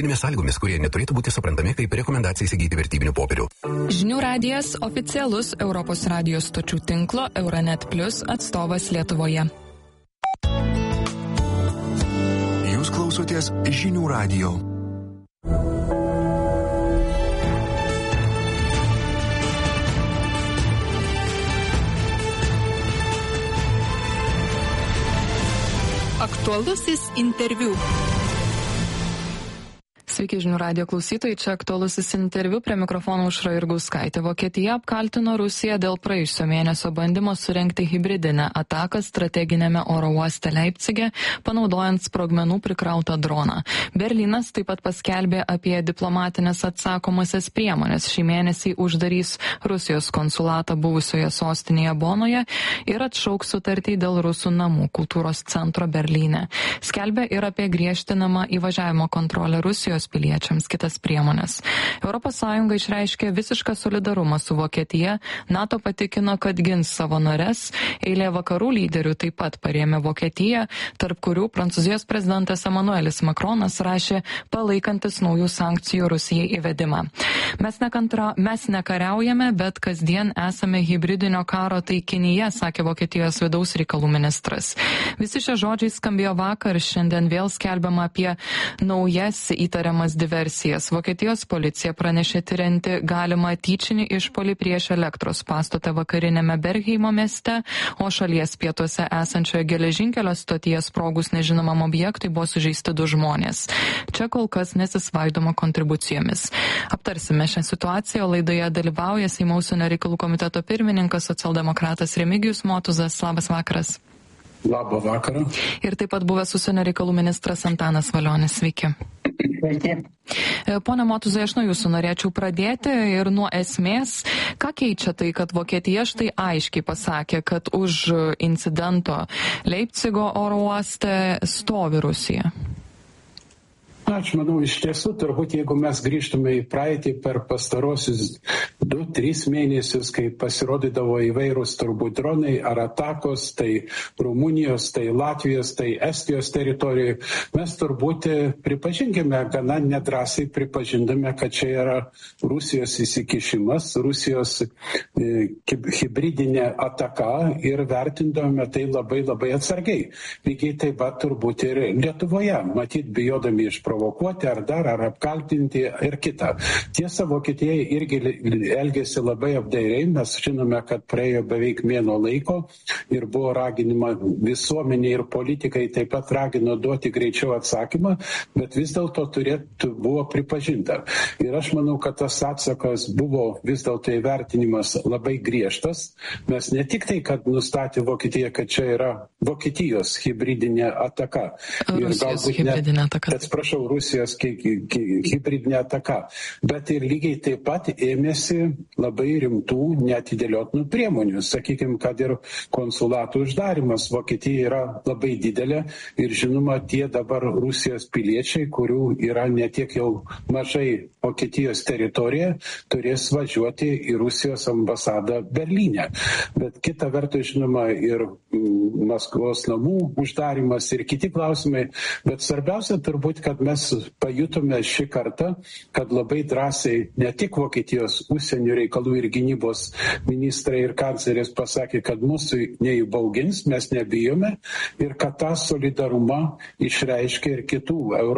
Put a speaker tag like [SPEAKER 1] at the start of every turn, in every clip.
[SPEAKER 1] muitinėmis sąlygomis, kurie neturėtų būti suprantami kaip rekomendacija įsigyti vertybinių popierių.
[SPEAKER 2] Žinių radijas oficialus Europos radijos stočių tinklo Euronet Plus atstovas Lietuvoje.
[SPEAKER 3] Jūs klausotės Žinių radijo.
[SPEAKER 2] Aktualusis interviu. Sveiki, Žinių radijo klausytojai, čia aktualusis interviu, prie mikrofono Aušra Jurgauskaitė. Vokietija apkaltino Rusiją dėl praėjusio mėnesio bandymo surengti hibridinę ataką strateginėme oro uoste Leipcige, panaudojant sprogmenų prikrautą droną. Berlynas taip pat paskelbė apie diplomatinės atsakomasias priemonės. Šį mėnesį uždarys Rusijos konsulatą buvusioje sostinėje Bonoje ir atšauks sutartį dėl Rusų namų kultūros centro Berlyne. Skelbė ir apie griežtinamą įvažiavimo kontrolę Rusijos piliečiams, kitas priemonės. ES išreiškė visišką solidarumą su Vokietija, NATO patikino, kad gins savo nares, eilė vakarų lyderių taip pat parėmė Vokietiją, tarp kurių Prancūzijos prezidentas Emmanuelis Macronas rašė palaikantis naujų sankcijų Rusijai įvedimą. Mes nekariaujame, bet kasdien esame hibridinio karo taikinyje, sakė Vokietijos vidaus reikalų ministras. Visi šie žodžiai skambėjo vakar, šiandien vėl skelbiama apie naujas įtariamas diversijas. Vokietijos policija pranešė tyrianti galimą tyčinį išpuolį prieš elektros pastatą vakarinėme Bergheimo mieste, o šalies pietuose esančioje geležinkelio stotyje sprogus nežinomam objektui buvo sužeisti 2 žmonės. Čia kol kas nesisvaidoma kontribucijomis. Aptarsime šią situaciją, laidoje dalyvauja Seimo užsienio reikalų komiteto pirmininkas socialdemokratas Remigijus Motuzas. Labas vakaras.
[SPEAKER 4] Labą vakarą.
[SPEAKER 2] Ir taip pat buvęs užsienio reikalų ministras Antanas Valionis. Sveiki.
[SPEAKER 4] Sveiki.
[SPEAKER 2] Pone Motuzai, aš nuo jūsų norėčiau pradėti ir nuo esmės. Ką keičia tai, kad Vokietija štai aiškiai pasakė, kad už incidento Leipcigo oro uoste stovi Rusija?
[SPEAKER 4] Aš manau, iš tiesų, turbūt jeigu mes grįžtume į praeitį per pastarosius 2-3 mėnesius, kai pasirodydavo įvairūs turbūt dronai ar atakos, tai Rumunijos, tai Latvijos, tai Estijos teritorijoje, mes turbūt pripažinkime, gana nedrąsiai pripažindame, kad čia yra Rusijos įsikišimas, Rusijos hibridinė ataka ir vertindame tai labai labai atsargiai. Lygiai taip pat turbūt ir Lietuvoje, matyt, bijodami išprovokuoti ar apkaltinti ir kitą. Tiesa, Vokietija irgi elgėsi labai apdairiai. Mes žinome, kad praėjo beveik mėnuo laiko ir buvo raginima visuomenė ir politikai taip pat ragino duoti greičiau atsakymą, bet vis dėlto buvo pripažinta. Ir aš manau, kad tas atsakas buvo vis dėlto įvertinimas labai griežtas. Mes ne tik tai, kad nustatė Vokietija, kad čia yra Vokietijos hibridinė ataka.
[SPEAKER 2] Rusijos hibridinė ataka.
[SPEAKER 4] Atsiprašau, Rusijos hibridinė ataka, bet ir lygiai taip pat ėmėsi labai rimtų neatidėliotinų priemonių. Sakykime, kad ir konsulatų uždarimas Vokietija yra labai didelė ir žinoma, tie dabar Rusijos piliečiai, kurių yra netiek jau mažai Vokietijos teritorijoje, turės važiuoti į Rusijos ambasadą Berlyne. Bet kita vertus, žinoma, ir Maskvos namų uždarimas ir kiti klausimai. Bet svarbiausia turbūt, kad mes pajutome šį kartą, kad labai drąsiai ne tik Vokietijos užsienio reikalų ir gynybos ministrai ir kanclerės pasakė, kad mūsų neįbaugins, mes nebijome ir kad tą solidarumą išreiškia ir kitų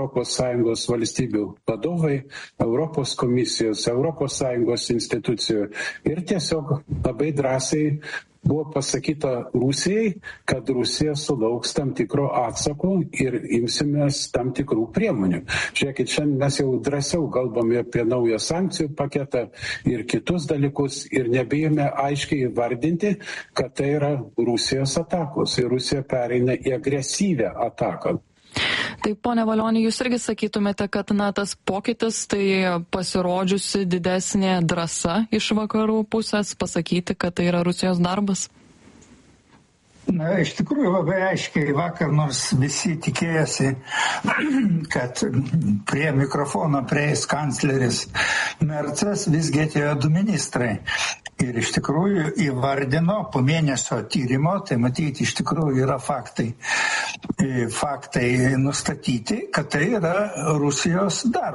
[SPEAKER 4] ES valstybių vadovai, Europos komisijos, ES institucijų. Ir tiesiog labai drąsiai buvo pasakyta Rusijai, kad Rusija sulauks tam tikro atsako ir imsimės tam tikrų priemonių. Žiūrėkit, šiandien mes jau drąsiau kalbame apie naują sankcijų paketą ir kitus dalykus ir nebijome aiškiai įvardinti, kad tai yra Rusijos atakos ir Rusija pereina į agresyvią ataką.
[SPEAKER 2] Taip, pone Valioni, jūs irgi sakytumėte, kad tas pokytis tai pasirodžiusi didesnė drąsa iš vakarų pusės pasakyti, kad tai yra Rusijos darbas?
[SPEAKER 5] Na, iš tikrųjų labai aiškiai vakar, nors visi tikėjosi, kad prie mikrofono prieis kancleris Mercas, visgi atėjo 2 ministrai. Ir iš tikrųjų įvardino po mėnesio tyrimo, tai matyti iš tikrųjų yra faktai nustatyti, kad tai yra Rusijos darbas.